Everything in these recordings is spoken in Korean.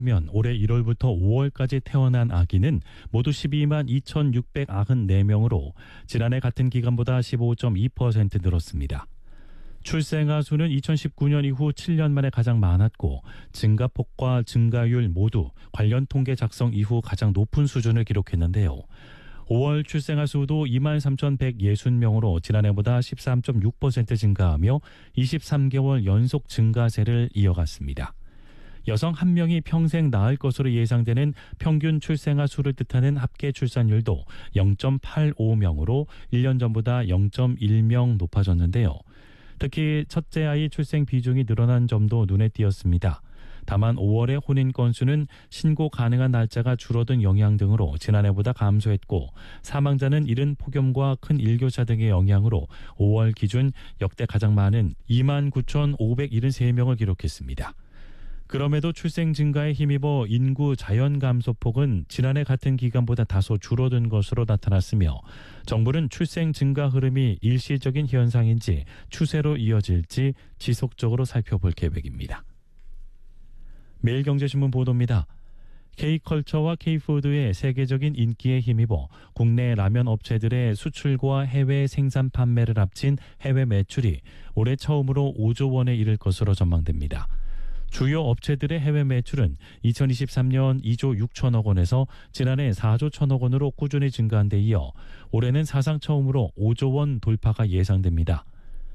면 올해 1월부터 5월까지 태어난 아기는 모두 12만 2,694명으로 지난해 같은 기간보다 15.2% 늘었습니다. 출생아 수는 2019년 이후 7년 만에 가장 많았고 증가폭과 증가율 모두 관련 통계 작성 이후 가장 높은 수준을 기록했는데요. 5월 출생아 수도 23,160명으로 지난해보다 13.6% 증가하며 23개월 연속 증가세를 이어갔습니다. 여성 1명이 평생 낳을 것으로 예상되는 평균 출생아 수를 뜻하는 합계 출산율도 0.85명으로 1년 전보다 0.1명 높아졌는데요. 특히 첫째 아이 출생 비중이 늘어난 점도 눈에 띄었습니다. 다만 5월의 혼인 건수는 신고 가능한 날짜가 줄어든 영향 등으로 지난해보다 감소했고 사망자는 이른 폭염과 큰 일교차 등의 영향으로 5월 기준 역대 가장 많은 29,573명을 기록했습니다. 그럼에도 출생 증가에 힘입어 인구 자연 감소폭은 지난해 같은 기간보다 다소 줄어든 것으로 나타났으며 정부는 출생 증가 흐름이 일시적인 현상인지 추세로 이어질지 지속적으로 살펴볼 계획입니다. 매일경제신문 보도입니다. K컬처와 K푸드의 세계적인 인기에 힘입어 국내 라면 업체들의 수출과 해외 생산 판매를 합친 해외 매출이 올해 처음으로 5조 원에 이를 것으로 전망됩니다. 주요 업체들의 해외 매출은 2023년 2조 6천억 원에서 지난해 4조 1천억 원으로 꾸준히 증가한 데 이어 올해는 사상 처음으로 5조 원 돌파가 예상됩니다.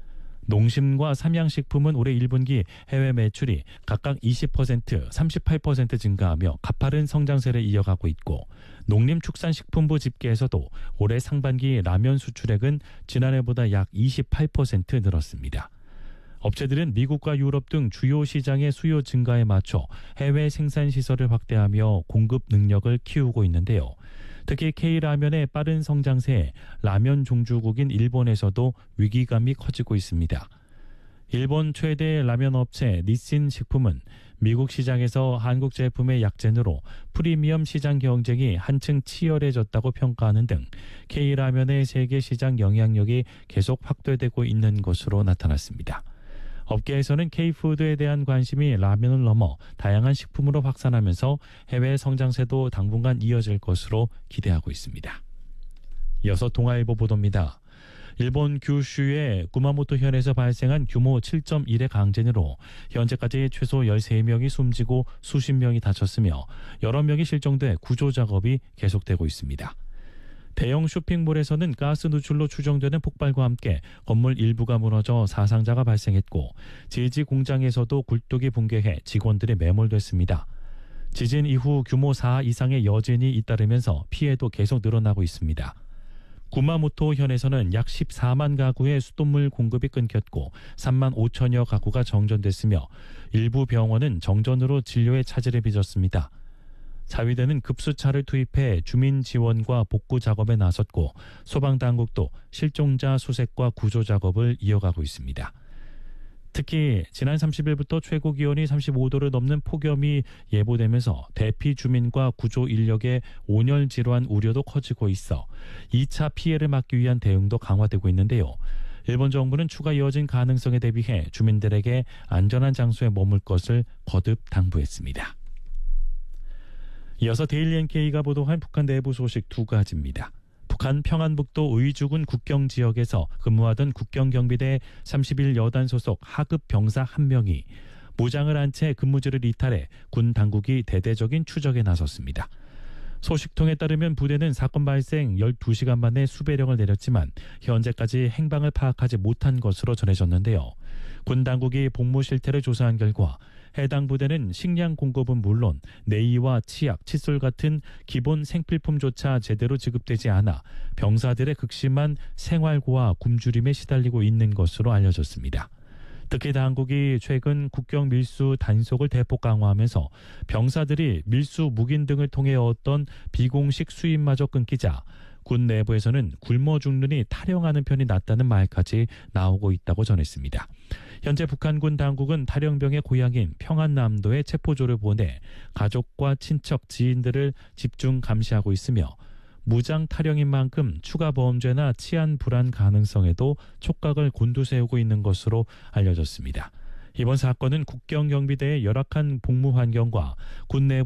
농심과 삼양식품은 올해 1분기 해외 매출이 각각 20%, 38% 증가하며 가파른 성장세를 이어가고 있고 농림축산식품부 집계에서도 올해 상반기 라면 수출액은 지난해보다 약 28% 늘었습니다. 업체들은 미국과 유럽 등 주요 시장의 수요 증가에 맞춰 해외 생산 시설을 확대하며 공급 능력을 키우고 있는데요. 특히 K라면의 빠른 성장세에 라면 종주국인 일본에서도 위기감이 커지고 있습니다. 일본 최대 라면 업체 니신 식품은 미국 시장에서 한국 제품의 약진으로 프리미엄 시장 경쟁이 한층 치열해졌다고 평가하는 등 K라면의 세계 시장 영향력이 계속 확대되고 있는 것으로 나타났습니다. 업계에서는 K푸드에 대한 관심이 라면을 넘어 다양한 식품으로 확산하면서 해외 성장세도 당분간 이어질 것으로 기대하고 있습니다. 이어서 동아일보 보도입니다. 일본 규슈의 구마모토현에서 발생한 규모 7.1의 강진으로 현재까지 최소 13명이 숨지고 수십 명이 다쳤으며 여러 명이 실종돼 구조 작업이 계속되고 있습니다. 대형 쇼핑몰에서는 가스 누출로 추정되는 폭발과 함께 건물 일부가 무너져 사상자가 발생했고 제지 공장에서도 굴뚝이 붕괴해 직원들이 매몰됐습니다. 지진 이후 규모 4 이상의 여진이 잇따르면서 피해도 계속 늘어나고 있습니다. 구마모토현에서는 약 14만 가구의 수돗물 공급이 끊겼고 3만 5천여 가구가 정전됐으며 일부 병원은 정전으로 진료에 차질을 빚었습니다. 자위대는 급수차를 투입해 주민 지원과 복구 작업에 나섰고 소방당국도 실종자 수색과 구조 작업을 이어가고 있습니다. 특히 지난 30일부터 최고 기온이 35도를 넘는 폭염이 예보되면서 대피 주민과 구조 인력의 온열 질환 우려도 커지고 있어 2차 피해를 막기 위한 대응도 강화되고 있는데요. 일본 정부는 추가 이어진 가능성에 대비해 주민들에게 안전한 장소에 머물 것을 거듭 당부했습니다. 이어서 데일리 NK가 보도한 북한 내부 소식 두 가지입니다. 북한 평안북도 의주군 국경 지역에서 근무하던 국경경비대 30일 여단 소속 하급 병사 1명이 무장을 한 채 근무지를 이탈해 군 당국이 대대적인 추적에 나섰습니다. 소식통에 따르면 부대는 사건 발생 12시간 만에 수배령을 내렸지만 현재까지 행방을 파악하지 못한 것으로 전해졌는데요. 군 당국이 복무 실태를 조사한 결과 해당 부대는 식량 공급은 물론 내의와 치약, 칫솔 같은 기본 생필품조차 제대로 지급되지 않아 병사들의 극심한 생활고와 굶주림에 시달리고 있는 것으로 알려졌습니다. 특히 당국이 최근 국경 밀수 단속을 대폭 강화하면서 병사들이 밀수 묵인 등을 통해 얻던 비공식 수입마저 끊기자 군 내부에서는 굶어 죽느니 탈영하는 편이 낫다는 말까지 나오고 있다고 전했습니다. 현재 북한군 당국은 탈영병의 고향인 평안남도에 체포조를 보내 가족과 친척, 지인들을 집중 감시하고 있으며 무장 탈영인 만큼 추가 범죄나 치안 불안 가능성에도 촉각을 곤두세우고 있는 것으로 알려졌습니다. 이번 사건은 국경경비대의 열악한 복무 환경과 군 내부